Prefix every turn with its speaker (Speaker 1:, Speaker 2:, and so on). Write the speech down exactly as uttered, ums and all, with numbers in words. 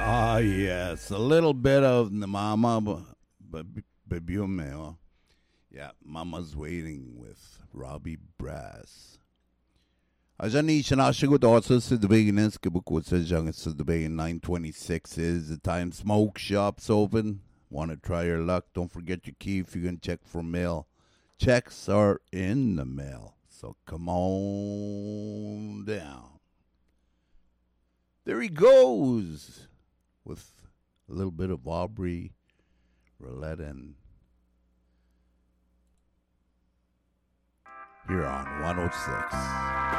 Speaker 1: Ah, yes. A little bit of the Mama Babume. Yeah, Mama's Waiting with Robbie Brass. Ajani Shanashigut also said the beginnings, Kabuk says young as the bay in nine twenty-six is the time smoke shops open. Want to try your luck? Don't forget your key if you can check for mail. Checks are in the mail, so come on down. There he goes with a little bit of Aubrey Roulette and here on one oh six.